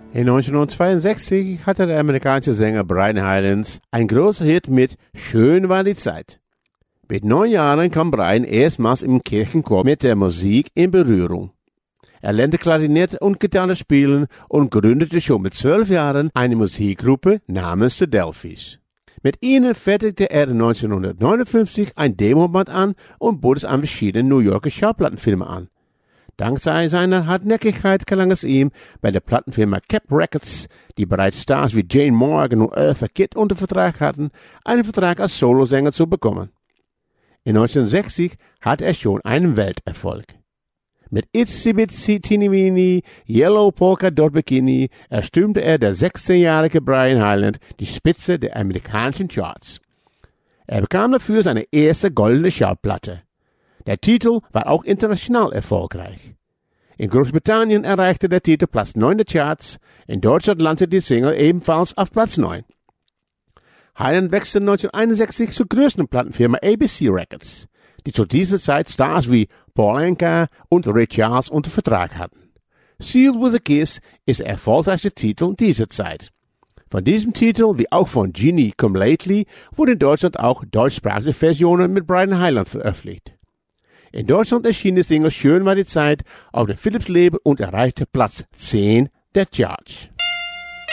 In 1962 hatte der amerikanische Sänger Brian Hyland ein großer Hit mit Schön war die Zeit. Mit 9 Jahren kam Brian erstmals im Kirchenchor mit der Musik in Berührung. Er lernte Klarinette und Gitarre spielen und gründete schon mit 12 Jahren eine Musikgruppe namens The Delphis. Mit ihnen fertigte er 1959 ein Demoband an und bot es an verschiedenen New Yorker Schallplattenfirmen an. Dank seiner Hartnäckigkeit gelang es ihm, bei der Plattenfirma Cap Records, die bereits Stars wie Jane Morgan und Eartha Kitt unter Vertrag hatten, einen Vertrag als Solosänger zu bekommen. In 1960 hatte er schon einen Welterfolg. Mit Itsy Bitsy Teeny Weeny, Yellow Polka Dot Bikini erstürmte er der 16-jährige Brian Hyland die Spitze der amerikanischen Charts. Er bekam dafür seine erste goldene Schallplatte. Der Titel war auch international erfolgreich. In Großbritannien erreichte der Titel Platz 9 der Charts, in Deutschland landete die Single ebenfalls auf Platz 9. Hyland wechselte 1961 zur größten Plattenfirma ABC Records, die zu dieser Zeit Stars wie Paul Anka und Ray Charles unter Vertrag hatten. Sealed with a Kiss ist der erfolgreichste Titel dieser Zeit. Von diesem Titel, wie auch von Genie Come Lately, wurden in Deutschland auch deutschsprachige Versionen mit Brian Hyland veröffentlicht. In Deutschland erschien die Single Schön war die Zeit auf dem Philips Label und erreichte Platz 10 der Charts.